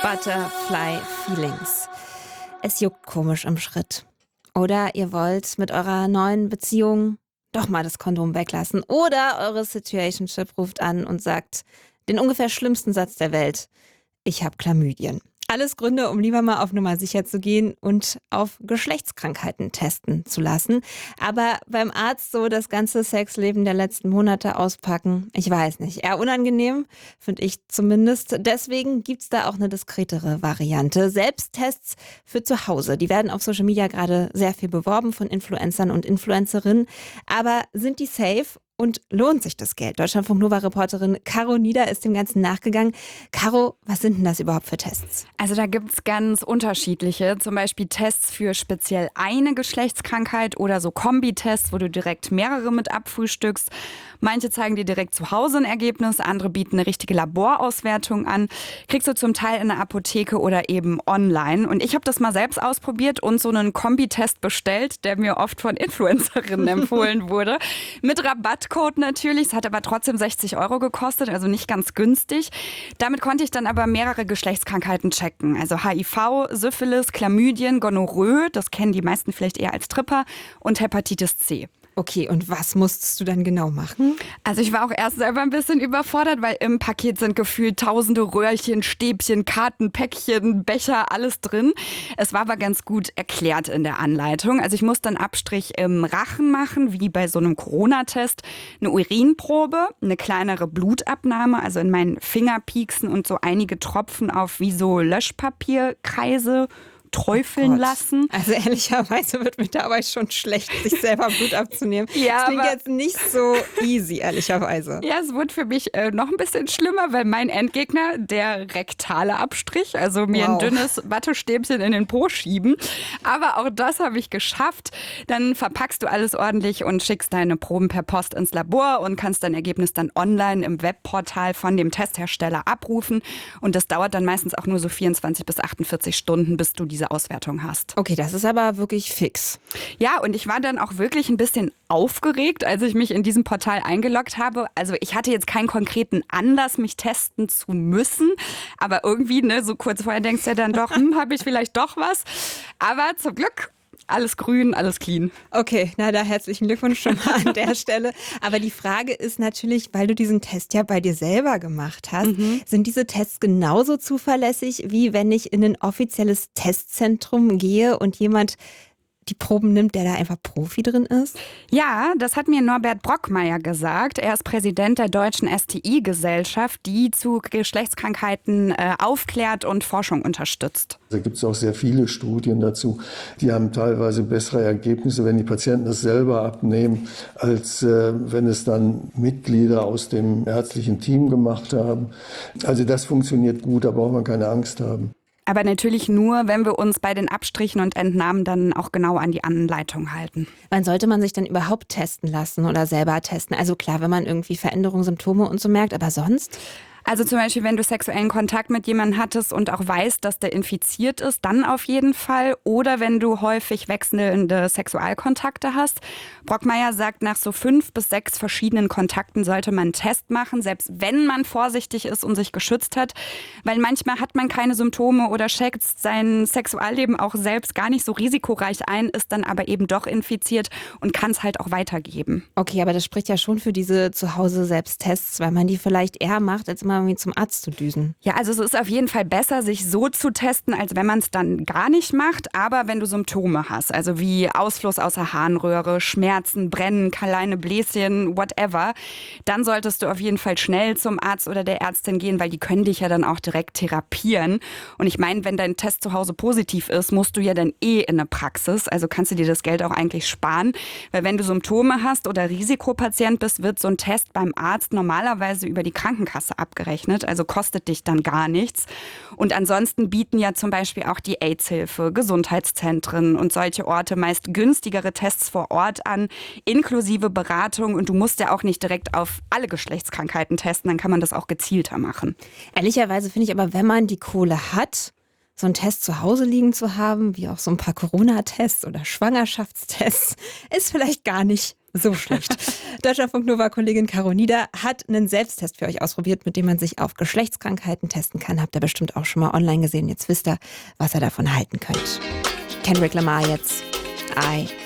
Butterfly Feelings. Es juckt komisch im Schritt. Oder ihr wollt mit eurer neuen Beziehung doch mal das Kondom weglassen. Oder eure Situationship ruft an und sagt den ungefähr schlimmsten Satz der Welt. Ich habe Chlamydien. Alles Gründe, um lieber mal auf Nummer sicher zu gehen und auf Geschlechtskrankheiten testen zu lassen. Aber beim Arzt so das ganze Sexleben der letzten Monate auspacken, ich weiß nicht. Eher unangenehm, finde ich zumindest. Deswegen gibt's da auch eine diskretere Variante. Selbsttests für zu Hause. Die werden auf Social Media gerade sehr viel beworben von Influencern und Influencerinnen. Aber sind die safe? Und lohnt sich das Geld? Deutschlandfunk-Nova-Reporterin Caro Nieder ist dem Ganzen nachgegangen. Caro, was sind denn das überhaupt für Tests? Also da gibt's ganz unterschiedliche, zum Beispiel Tests für speziell eine Geschlechtskrankheit oder so Kombitests, wo du direkt mehrere mit abfrühstückst. Manche zeigen dir direkt zu Hause ein Ergebnis, andere bieten eine richtige Laborauswertung an. Kriegst du zum Teil in der Apotheke oder eben online. Und ich habe das mal selbst ausprobiert und so einen Kombitest bestellt, der mir oft von Influencerinnen empfohlen wurde. Mit Rabattcode natürlich, es hat aber trotzdem 60 € gekostet, also nicht ganz günstig. Damit konnte ich dann aber mehrere Geschlechtskrankheiten checken. Also HIV, Syphilis, Chlamydien, Gonorrhoe, das kennen die meisten vielleicht eher als Tripper, und Hepatitis C. Okay, und was musstest du dann genau machen? Also ich war auch erst selber ein bisschen überfordert, weil im Paket sind gefühlt tausende Röhrchen, Stäbchen, Karten, Päckchen, Becher, alles drin. Es war aber ganz gut erklärt in der Anleitung. Also ich musste einen Abstrich im Rachen machen, wie bei so einem Corona-Test, eine Urinprobe, eine kleinere Blutabnahme, also in meinen Finger pieksen und so einige Tropfen auf wie so Löschpapierkreise träufeln lassen. Also ehrlicherweise wird mir dabei schon schlecht, sich selber Blut abzunehmen. Ja, das klingt jetzt nicht so easy, ehrlicherweise. Ja, es wurde für mich noch ein bisschen schlimmer, weil mein Endgegner, der rektale Abstrich, also mir ein dünnes Wattestäbchen in den Po schieben. Aber auch das habe ich geschafft. Dann verpackst du alles ordentlich und schickst deine Proben per Post ins Labor und kannst dein Ergebnis dann online im Webportal von dem Testhersteller abrufen. Und das dauert dann meistens auch nur so 24 bis 48 Stunden, bis du diese Auswertung hast. Okay, das ist aber wirklich fix. Ja, und ich war dann auch wirklich ein bisschen aufgeregt, als ich mich in diesem Portal eingeloggt habe. Also ich hatte jetzt keinen konkreten Anlass, mich testen zu müssen. Aber irgendwie, so kurz vorher denkst du ja dann doch, habe ich vielleicht doch was. Aber zum Glück alles grün, alles clean. Okay, na da herzlichen Glückwunsch schon mal an der Stelle. Aber die Frage ist natürlich, weil du diesen Test ja bei dir selber gemacht hast, sind diese Tests genauso zuverlässig, wie wenn ich in ein offizielles Testzentrum gehe und jemand die Proben nimmt, der da einfach Profi drin ist? Ja, das hat mir Norbert Brockmeier gesagt. Er ist Präsident der Deutschen STI-Gesellschaft, die zu Geschlechtskrankheiten aufklärt und Forschung unterstützt. Da gibt es auch sehr viele Studien dazu. Die haben teilweise bessere Ergebnisse, wenn die Patienten das selber abnehmen, als wenn es dann Mitglieder aus dem ärztlichen Team gemacht haben. Also das funktioniert gut, da braucht man keine Angst haben. Aber natürlich nur, wenn wir uns bei den Abstrichen und Entnahmen dann auch genau an die Anleitung halten. Wann sollte man sich denn überhaupt testen lassen oder selber testen? Also klar, wenn man irgendwie Veränderungen, Symptome und so merkt, aber sonst? Also zum Beispiel, wenn du sexuellen Kontakt mit jemandem hattest und auch weißt, dass der infiziert ist, dann auf jeden Fall. Oder wenn du häufig wechselnde Sexualkontakte hast. Brockmeier sagt, nach so 5 bis 6 verschiedenen Kontakten sollte man einen Test machen, selbst wenn man vorsichtig ist und sich geschützt hat. Weil manchmal hat man keine Symptome oder schätzt sein Sexualleben auch selbst gar nicht so risikoreich ein, ist dann aber eben doch infiziert und kann es halt auch weitergeben. Okay, aber das spricht ja schon für diese Zuhause-Selbsttests, weil man die vielleicht eher macht, als immer irgendwie zum Arzt zu düsen. Ja, also es ist auf jeden Fall besser, sich so zu testen, als wenn man es dann gar nicht macht. Aber wenn du Symptome hast, also wie Ausfluss aus der Harnröhre, Schmerzen, Brennen, kleine Bläschen, whatever, dann solltest du auf jeden Fall schnell zum Arzt oder der Ärztin gehen, weil die können dich ja dann auch direkt therapieren. Und ich meine, wenn dein Test zu Hause positiv ist, musst du ja dann in eine Praxis. Also kannst du dir das Geld auch eigentlich sparen. Weil wenn du Symptome hast oder Risikopatient bist, wird so ein Test beim Arzt normalerweise über die Krankenkasse abgerechnet. Also kostet dich dann gar nichts. Und ansonsten bieten ja zum Beispiel auch die AIDS-Hilfe, Gesundheitszentren und solche Orte meist günstigere Tests vor Ort an, inklusive Beratung. Und du musst ja auch nicht direkt auf alle Geschlechtskrankheiten testen, dann kann man das auch gezielter machen. Ehrlicherweise finde ich aber, wenn man die Kohle hat, so einen Test zu Hause liegen zu haben, wie auch so ein paar Corona-Tests oder Schwangerschaftstests, ist vielleicht gar nicht So schlecht. Deutschlandfunk Nova-Kollegin Caro Nieder hat einen Selbsttest für euch ausprobiert, mit dem man sich auf Geschlechtskrankheiten testen kann. Habt ihr bestimmt auch schon mal online gesehen. Jetzt wisst ihr, was ihr davon halten könnt. Kendrick Lamar jetzt. I